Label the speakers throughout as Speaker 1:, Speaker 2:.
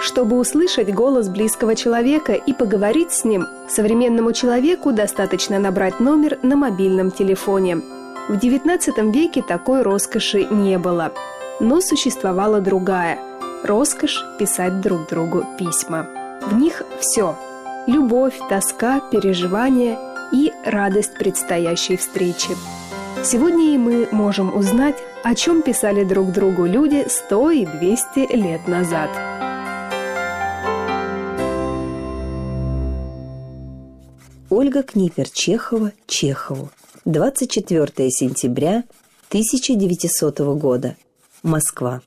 Speaker 1: Чтобы услышать голос близкого человека и поговорить с ним, современному человеку достаточно набрать номер на мобильном телефоне. В XIX веке такой роскоши не было. Но существовала другая – роскошь писать друг другу письма. В них все – любовь, тоска, переживания и радость предстоящей встречи. Сегодня и мы можем узнать, о чем писали друг другу люди 100 и 200 лет назад.
Speaker 2: Ольга Книпер-Чехова Чехову. 24 сентября 1900 года. Москва.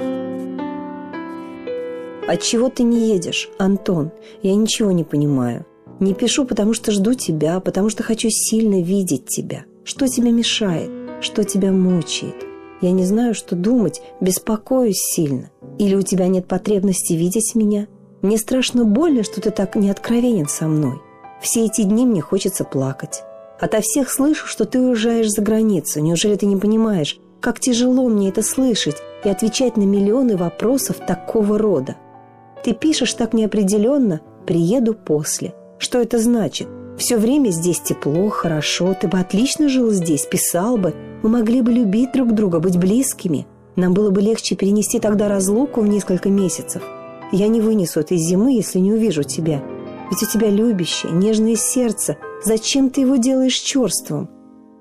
Speaker 2: Отчего ты не едешь, Антон? Я ничего не понимаю. Не пишу, потому что жду тебя, потому что хочу сильно видеть тебя. Что тебе мешает? Что тебя мучает? Я не знаю, что думать, беспокоюсь сильно. Или у тебя нет потребности видеть меня? Мне страшно больно, что ты так не откровенен со мной. Все эти дни мне хочется плакать. Ото всех слышу, что ты уезжаешь за границу. Неужели ты не понимаешь, как тяжело мне это слышать и отвечать на миллионы вопросов такого рода? Ты пишешь так неопределенно «приеду после». Что это значит? Все время здесь тепло, хорошо, ты бы отлично жил здесь, писал бы. Мы могли бы любить друг друга, быть близкими. Нам было бы легче перенести тогда разлуку в несколько месяцев. Я не вынесу этой зимы, если не увижу тебя. Ведь у тебя любящее, нежное сердце. Зачем ты его делаешь черствым?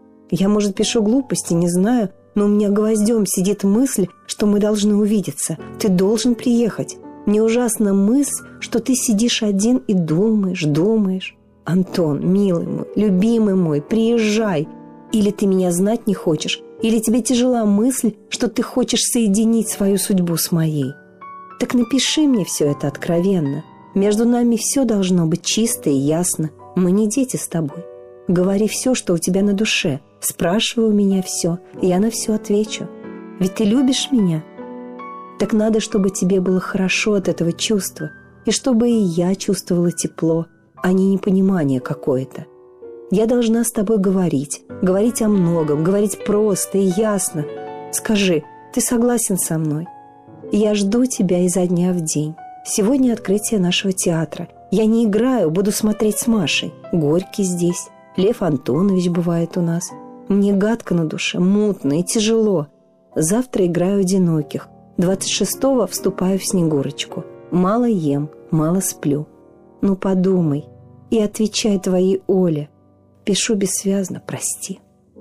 Speaker 2: Я, может, пишу глупости, не знаю, но у меня гвоздем сидит мысль, что мы должны увидеться. Ты должен приехать. Мне ужасна мысль, что ты сидишь один и думаешь. Антон, милый мой, любимый мой, приезжай. Или ты меня знать не хочешь, или тебе тяжела мысль, что ты хочешь соединить свою судьбу с моей. Так напиши мне все это откровенно. Между нами все должно быть чисто и ясно. Мы не дети с тобой. Говори все, что у тебя на душе. Спрашивай у меня все, и я на все отвечу. Ведь ты любишь меня. Так надо, чтобы тебе было хорошо от этого чувства, и чтобы и я чувствовала тепло, а не непонимание какое-то. Я должна с тобой говорить о многом, говорить просто и ясно. Скажи, ты согласен со мной? Я жду тебя изо дня в день. Сегодня открытие нашего театра. Я не играю, буду смотреть с Машей. Горький здесь. Лев Антонович бывает у нас. Мне гадко на душе, мутно и тяжело. Завтра играю «Одиноких». 26-го вступаю в «Снегурочку». Мало ем, мало сплю. Ну подумай и отвечай твоей Оле. Пишу бессвязно, прости.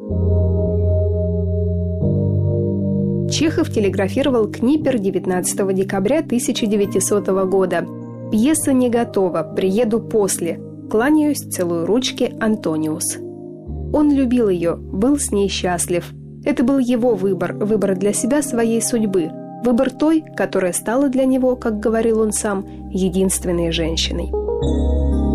Speaker 1: Чехов телеграфировал Книпер 19 декабря 1900 года. Пьеса не готова, приеду после. Кланяюсь, целую ручки, Антониус. Он любил ее, был с ней счастлив. Это был его выбор для себя своей судьбы. Выбор той, которая стала для него, как говорил он сам, единственной женщиной.